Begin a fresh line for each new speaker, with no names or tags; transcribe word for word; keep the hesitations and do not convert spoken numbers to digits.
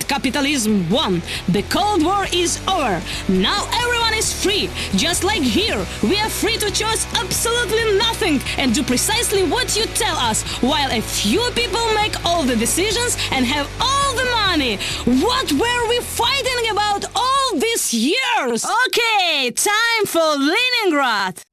Capitalism won. The Cold War is over. Now everyone is free. Just like here, we are free to choose absolutely nothing and do precisely what you tell us, while a few people make all the decisions and have all the money. What were we fighting about all these years?
Okay, time for Leningrad.